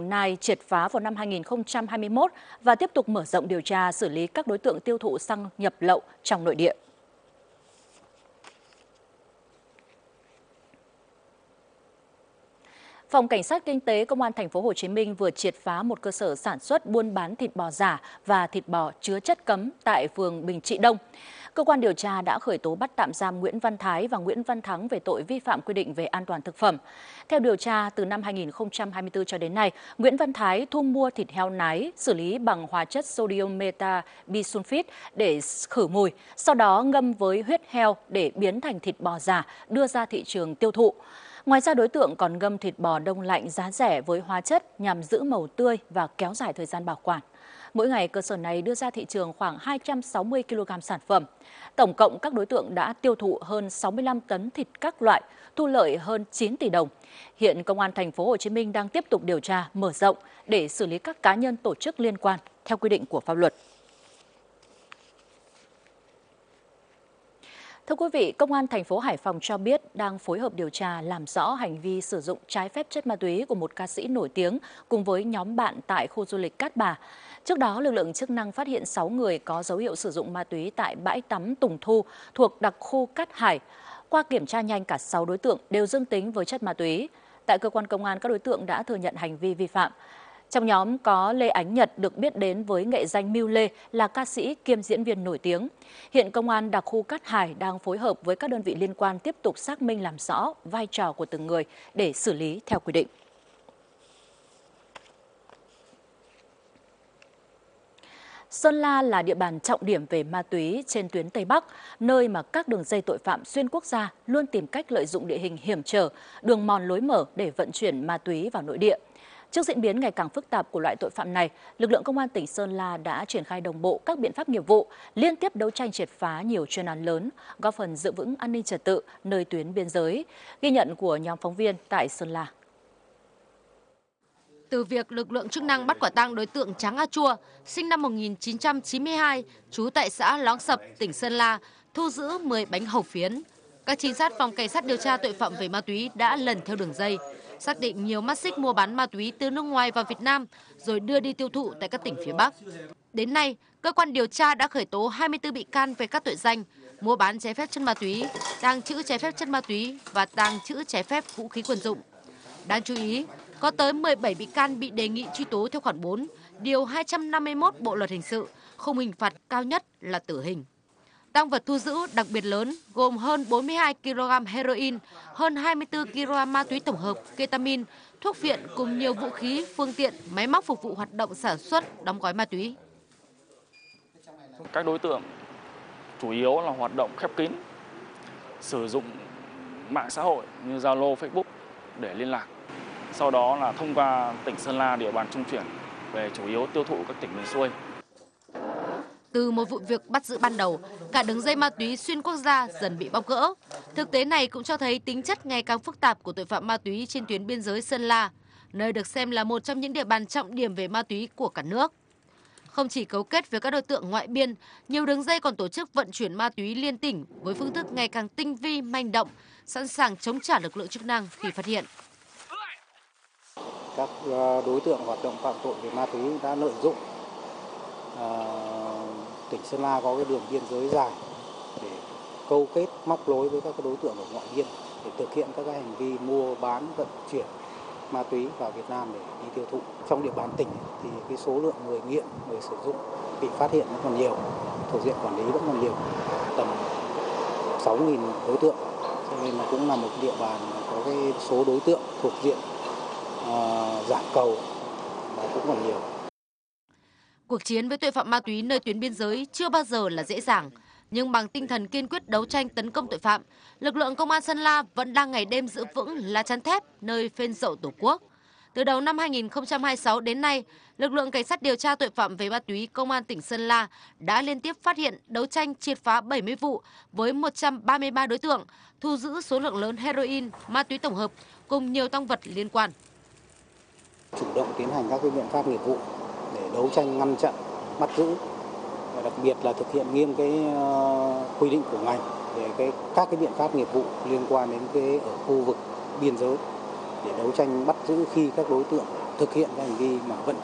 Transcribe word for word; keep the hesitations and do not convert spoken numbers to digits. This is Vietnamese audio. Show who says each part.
Speaker 1: Đồng Nai triệt phá vào năm hai nghìn không trăm hai mươi mốt và tiếp tục mở rộng điều tra xử lý các đối tượng tiêu thụ xăng nhập lậu trong nội địa. Phòng Cảnh sát Kinh tế Công an Thành phố Hồ Chí Minh vừa triệt phá một cơ sở sản xuất buôn bán thịt bò giả và thịt bò chứa chất cấm tại phường Bình Trị Đông. Cơ quan điều tra đã khởi tố bắt tạm giam Nguyễn Văn Thái và Nguyễn Văn Thắng về tội vi phạm quy định về an toàn thực phẩm. Theo điều tra, từ năm hai nghìn không trăm hai mươi tư cho đến nay, Nguyễn Văn Thái thu mua thịt heo nái xử lý bằng hóa chất sodium metabisulfite để khử mùi, sau đó ngâm với huyết heo để biến thành thịt bò giả đưa ra thị trường tiêu thụ. Ngoài ra, đối tượng còn ngâm thịt bò đông lạnh giá rẻ với hóa chất nhằm giữ màu tươi và kéo dài thời gian bảo quản. Mỗi ngày, cơ sở này đưa ra thị trường khoảng hai trăm sáu mươi ki lô gam sản phẩm. Tổng cộng, các đối tượng đã tiêu thụ hơn sáu mươi lăm tấn thịt các loại, thu lợi hơn chín tỷ đồng. Hiện Công an Thành phố Hồ Chí Minh đang tiếp tục điều tra, mở rộng để xử lý các cá nhân tổ chức liên quan theo quy định của pháp luật. Thưa quý vị, Công an thành phố Hải Phòng cho biết đang phối hợp điều tra làm rõ hành vi sử dụng trái phép chất ma túy của một ca sĩ nổi tiếng cùng với nhóm bạn tại khu du lịch Cát Bà. Trước đó, lực lượng chức năng phát hiện sáu người có dấu hiệu sử dụng ma túy tại bãi tắm Tùng Thu thuộc đặc khu Cát Hải. Qua kiểm tra nhanh, cả sáu đối tượng đều dương tính với chất ma túy. Tại cơ quan công an, các đối tượng đã thừa nhận hành vi vi phạm. Trong nhóm có Lê Ánh Nhật, được biết đến với nghệ danh Miu Lê, là ca sĩ kiêm diễn viên nổi tiếng. Hiện Công an đặc khu Cát Hải đang phối hợp với các đơn vị liên quan tiếp tục xác minh làm rõ vai trò của từng người để xử lý theo quy định. Sơn La là địa bàn trọng điểm về ma túy trên tuyến Tây Bắc, nơi mà các đường dây tội phạm xuyên quốc gia luôn tìm cách lợi dụng địa hình hiểm trở, đường mòn lối mở để vận chuyển ma túy vào nội địa. Trước diễn biến ngày càng phức tạp của loại tội phạm này, lực lượng Công an tỉnh Sơn La đã triển khai đồng bộ các biện pháp nghiệp vụ, liên tiếp đấu tranh triệt phá nhiều chuyên án lớn, góp phần giữ vững an ninh trật tự nơi tuyến biên giới. Ghi nhận của nhóm phóng viên tại Sơn La.
Speaker 2: Từ việc lực lượng chức năng bắt quả tang đối tượng Tráng A Chua, sinh năm một nghìn chín trăm chín mươi hai, trú tại xã Lóng Sập, tỉnh Sơn La, thu giữ mười bánh hồng phiến. Các trinh sát Phòng Cảnh sát điều tra tội phạm về ma túy đã lần theo đường dây, xác định nhiều mắt xích mua bán ma túy từ nước ngoài vào Việt Nam rồi đưa đi tiêu thụ tại các tỉnh phía Bắc. Đến nay, cơ quan điều tra đã khởi tố hai mươi tư bị can về các tội danh mua bán trái phép chất ma túy, tàng trữ trái phép chất ma túy và tàng trữ trái phép vũ khí quân dụng. Đáng chú ý, có tới mười bảy bị can bị đề nghị truy tố theo khoản bốn, điều hai trăm năm mươi mốt Bộ luật hình sự, khung hình phạt cao nhất là tử hình. Tang vật thu giữ đặc biệt lớn gồm hơn bốn mươi hai ki lô gam heroin, hơn hai mươi tư ki lô gam ma túy tổng hợp, ketamin, thuốc viện cùng nhiều vũ khí, phương tiện, máy móc phục vụ hoạt động sản xuất, đóng gói ma túy.
Speaker 3: Các đối tượng chủ yếu là hoạt động khép kín, sử dụng mạng xã hội như Zalo, Facebook để liên lạc. Sau đó là thông qua tỉnh Sơn La, địa bàn trung chuyển về chủ yếu tiêu thụ các tỉnh miền xuôi.
Speaker 2: Từ một vụ việc bắt giữ ban đầu, cả đường dây ma túy xuyên quốc gia dần bị bóc gỡ. Thực tế này cũng cho thấy tính chất ngày càng phức tạp của tội phạm ma túy trên tuyến biên giới Sơn La, nơi được xem là một trong những địa bàn trọng điểm về ma túy của cả nước. Không chỉ cấu kết với các đối tượng ngoại biên, nhiều đường dây còn tổ chức vận chuyển ma túy liên tỉnh với phương thức ngày càng tinh vi, manh động, sẵn sàng chống trả lực lượng chức năng khi phát hiện.
Speaker 4: Các đối tượng hoạt động phạm tội về ma túy đã lợi dụng à, tỉnh Sơn La có cái đường biên giới dài để câu kết móc nối với các đối tượng ở ngoại biên để thực hiện các hành vi mua bán vận chuyển ma túy vào Việt Nam để đi tiêu thụ. Trong địa bàn tỉnh thì cái số lượng người nghiện, người sử dụng bị phát hiện vẫn còn nhiều, thuộc diện quản lý vẫn còn nhiều, tầm sáu nghìn đối tượng, cho nên là cũng là một địa bàn có cái số đối tượng thuộc diện uh, giảm cầu và cũng còn nhiều.
Speaker 2: Cuộc chiến với tội phạm ma túy nơi tuyến biên giới chưa bao giờ là dễ dàng, nhưng bằng tinh thần kiên quyết đấu tranh tấn công tội phạm, lực lượng Công an Sơn La vẫn đang ngày đêm giữ vững lá chắn thép nơi phên dậu Tổ quốc. Từ đầu năm hai nghìn không trăm hai mươi sáu đến nay, lực lượng Cảnh sát điều tra tội phạm về ma túy Công an tỉnh Sơn La đã liên tiếp phát hiện, đấu tranh triệt phá bảy mươi vụ với một trăm ba mươi ba đối tượng, thu giữ số lượng lớn heroin, ma túy tổng hợp cùng nhiều tang vật liên quan.
Speaker 4: Chủ động tiến hành các cái biện pháp nghiệp vụ để đấu tranh ngăn chặn, bắt giữ, và đặc biệt là thực hiện nghiêm cái uh, quy định của ngành về cái các cái biện pháp nghiệp vụ liên quan đến cái ở khu vực biên giới để đấu tranh bắt giữ khi các đối tượng thực hiện cái hành vi mà vận